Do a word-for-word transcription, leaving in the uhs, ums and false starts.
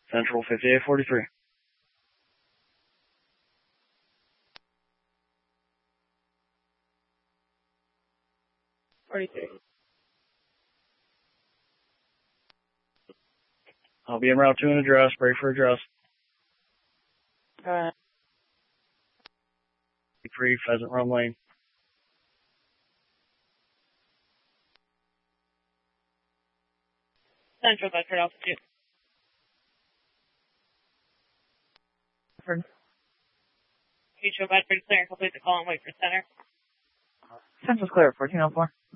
Central fifty-eight forty-three. forty-three. I'll be en route to an address. Break for address. Alright. Free Pheasant Run Lane. Central Bedford altitude. Bedford. Mutual Bedford clear and complete the call and wait for center. Central's clear, fourteen oh four.